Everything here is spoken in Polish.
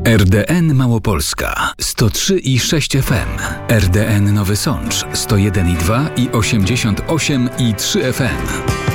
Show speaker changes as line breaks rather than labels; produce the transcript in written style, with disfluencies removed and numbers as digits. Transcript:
RDN Małopolska 103,6 FM, RDN Nowy Sącz 101,2 i 88,3 FM.